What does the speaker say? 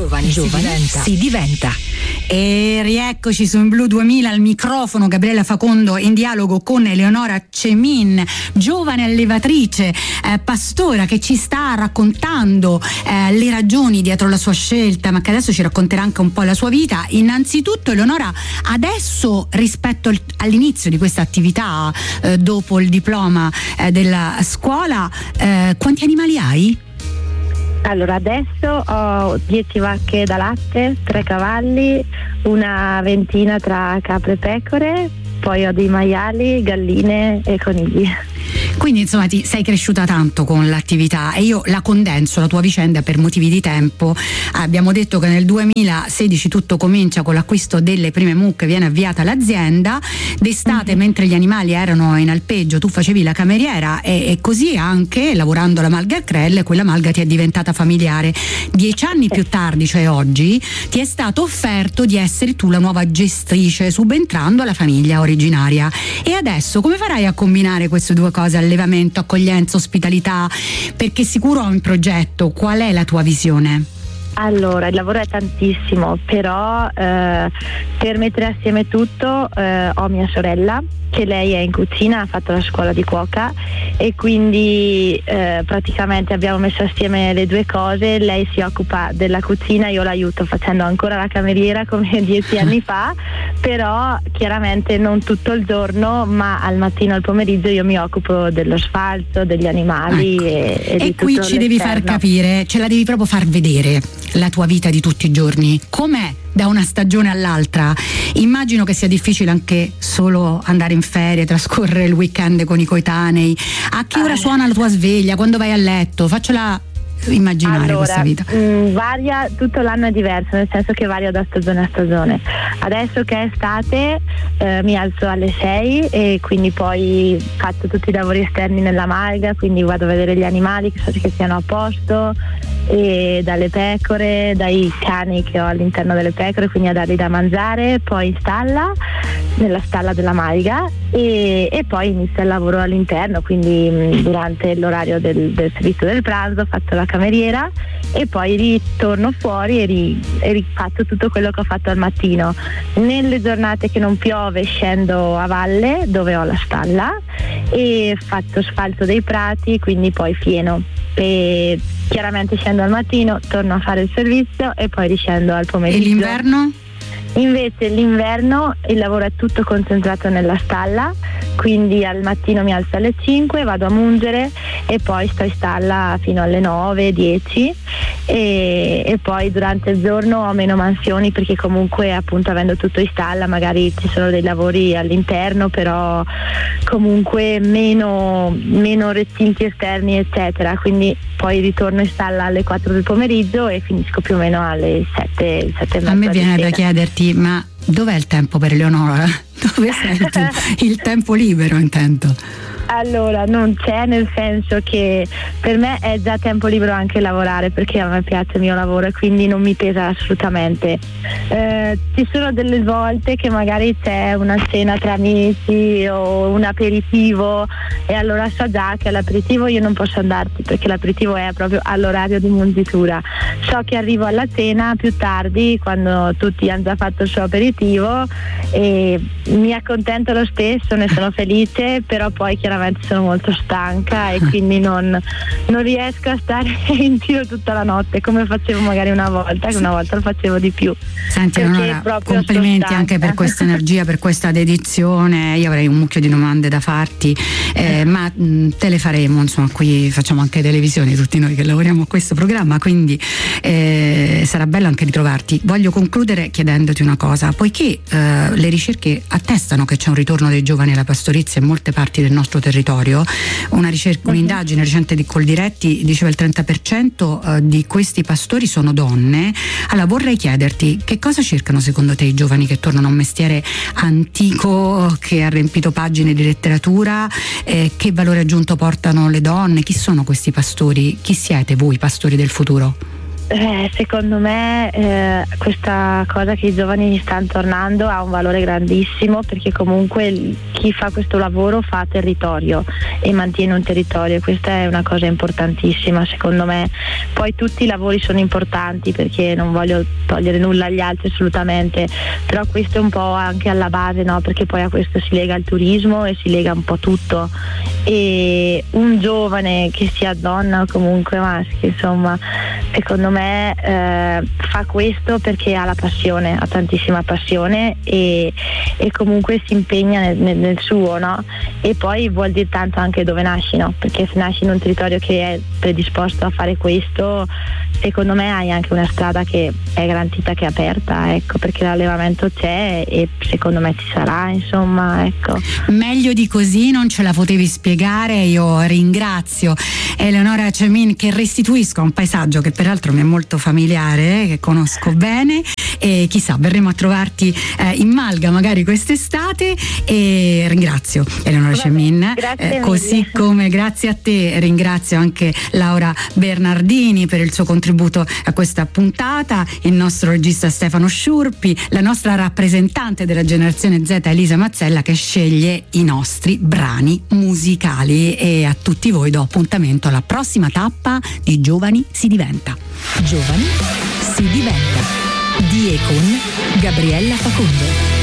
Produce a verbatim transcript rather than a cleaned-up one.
Giovani, Giovani si diventa. Si diventa. E rieccoci su In Blu duemila al microfono Gabriella Facondo in dialogo con Eleonora Cemin, giovane allevatrice, eh, pastora, che ci sta raccontando eh, le ragioni dietro la sua scelta, ma che adesso ci racconterà anche un po' la sua vita. Innanzitutto, Eleonora, adesso rispetto al, all'inizio di questa attività, eh, dopo il diploma eh, della scuola, eh, quanti animali hai? Allora, adesso ho dieci vacche da latte, tre cavalli, una ventina tra capre e pecore, poi ho dei maiali, galline e conigli. Quindi insomma ti sei cresciuta tanto con l'attività, e io la condenso la tua vicenda per motivi di tempo. Abbiamo detto che nel duemilasedici tutto comincia con l'acquisto delle prime mucche, viene avviata l'azienda, d'estate mm-hmm. mentre gli animali erano in alpeggio tu facevi la cameriera, e, e così anche lavorando alla Malga Crelle quella Malga ti è diventata familiare. Dieci anni più tardi, cioè oggi, ti è stato offerto di essere tu la nuova gestrice, subentrando alla famiglia originaria. E adesso come farai a combinare queste due cose, allevamento, accoglienza, ospitalità? Perché sicuro ho un progetto. Qual è la tua visione? Allora, il lavoro è tantissimo, però eh, per mettere assieme tutto eh, ho mia sorella, che lei è in cucina, ha fatto la scuola di cuoca, e quindi eh, praticamente abbiamo messo assieme le due cose. Lei si occupa della cucina, io l'aiuto facendo ancora la cameriera come dieci anni fa, però chiaramente non tutto il giorno, ma al mattino e al pomeriggio io mi occupo dello sfalzo, degli animali, ecco. e, e, di e qui ci devi far capire, ce la devi proprio far vedere la tua vita di tutti i giorni, com'è da una stagione all'altra. Immagino che sia difficile anche solo andare in ferie, trascorrere il weekend con i coetanei. A che ora eh. suona la tua sveglia? Quando vai a letto? Faccela immaginare allora, questa vita. Mh, varia, tutto l'anno è diverso, nel senso che varia da stagione a stagione. Adesso che è estate eh, mi alzo alle sei e quindi poi faccio tutti i lavori esterni nella malga, quindi vado a vedere gli animali che so che siano a posto, e dalle pecore, dai cani che ho all'interno delle pecore, quindi a dargli da mangiare, poi in stalla, nella stalla della malga, e, e poi inizio il lavoro all'interno, quindi mh, durante l'orario del, del servizio del pranzo faccio la cameriera e poi ritorno fuori e, ri, e rifaccio tutto quello che ho fatto al mattino. Nelle giornate che non piove scendo a valle dove ho la stalla e faccio sfalzo dei prati, quindi poi fieno, e chiaramente scendo al mattino, torno a fare il servizio e poi riscendo al pomeriggio. E l'inverno? Invece l'inverno il lavoro è tutto concentrato nella stalla, quindi al mattino mi alzo alle cinque, vado a mungere e poi sto in stalla fino alle nove dieci, e, e poi durante il giorno ho meno mansioni, perché comunque appunto avendo tutto in stalla magari ci sono dei lavori all'interno, però comunque meno, meno recinti esterni eccetera, quindi poi ritorno in stalla alle quattro del pomeriggio e finisco più o meno alle sette, sette e mezza. A me viene da sera. chiederti, ma dov'è il tempo per Eleonora? Dove sei tu? Il tempo libero, intendo. Allora, non c'è, nel senso che per me è già tempo libero anche lavorare, perché a me piace il mio lavoro e quindi non mi pesa assolutamente. Eh, ci sono delle volte che magari c'è una cena tra amici o un aperitivo, e allora so già che all'aperitivo io non posso andarci, perché l'aperitivo è proprio all'orario di mungitura. So che arrivo alla cena più tardi, quando tutti hanno già fatto il suo aperitivo, e mi accontento lo stesso, ne sono felice, però poi chiaramente sono molto stanca e quindi non, non riesco a stare in giro tutta la notte come facevo magari una volta, che una volta lo facevo di più. Senti Eleonora, complimenti anche per questa energia, per questa dedizione. Io avrei un mucchio di domande da farti, eh, ma mh, te le faremo, insomma, qui facciamo anche televisione tutti noi che lavoriamo a questo programma, quindi eh, sarà bello anche ritrovarti. Voglio concludere chiedendoti una cosa, poiché eh, le ricerche attestano che c'è un ritorno dei giovani alla pastorizia in molte parti del nostro territorio. Una ricerca, un'indagine recente di Coldiretti diceva il trenta per cento di questi pastori sono donne. Allora vorrei chiederti, che cosa cercano secondo te i giovani che tornano a un mestiere antico che ha riempito pagine di letteratura? Eh, che valore aggiunto portano le donne? Chi sono questi pastori? Chi siete voi, pastori del futuro? Eh, secondo me eh, questa cosa che i giovani stanno tornando ha un valore grandissimo, perché comunque chi fa questo lavoro fa territorio e mantiene un territorio. Questa è una cosa importantissima secondo me. Poi tutti i lavori sono importanti, perché non voglio togliere nulla agli altri assolutamente, però questo è un po' anche alla base, no? Perché poi a questo si lega il turismo e si lega un po' tutto, e un giovane, che sia donna o comunque maschio, insomma, secondo me me eh, fa questo perché ha la passione, ha tantissima passione e, e comunque si impegna nel, nel, nel suo, no? E poi vuol dire tanto anche dove nasci, no? Perché se nasci in un territorio che è predisposto a fare questo, secondo me hai anche una strada che è garantita, che è aperta, ecco, perché l'allevamento c'è e secondo me ci sarà, insomma, ecco. Meglio di così non ce la potevi spiegare. Io ringrazio Eleonora Cemin, che restituisco a un paesaggio che peraltro mi è molto familiare, che conosco bene, e chissà verremo a trovarti eh, in Malga magari quest'estate. E ringrazio Eleonora Vabbè, Cemin, eh, così come grazie a te ringrazio anche Laura Bernardini per il suo contributo a questa puntata, il nostro regista Stefano Sciurpi, la nostra rappresentante della generazione Z Elisa Mazzella, che sceglie i nostri brani musicali, e a tutti voi do appuntamento alla prossima tappa di Giovani si diventa. Giovani si diventa di e con Gabriella Facundo.